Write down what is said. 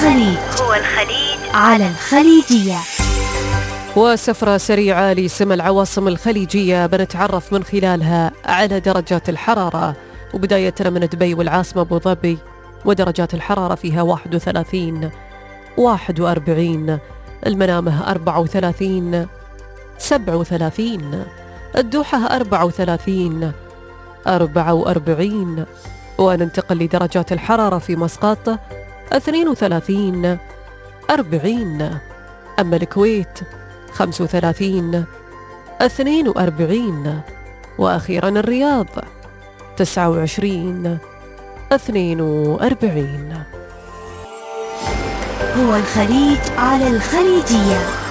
الخليج على الخليجية. وسفرة سريعة لسما العواصم الخليجية بنتعرف من خلالها على درجات الحرارة، وبداية من دبي والعاصمة أبو ظبي ودرجات الحرارة فيها 31 41، المنامة 34 37، الدوحة 34 44، وننتقل لدرجات الحرارة في مسقط 32 40، أما الكويت 35 42، وأخيرا الرياض 29 42. هو الخليج على الخليجية.